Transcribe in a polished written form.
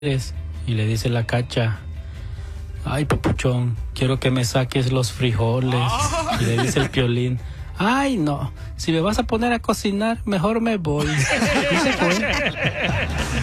Y le dice la Cacha: ay, papuchón, quiero que me saques los frijoles. Y le dice el Piolín: ay, no, si me vas a poner a cocinar, mejor me voy. Y se fue.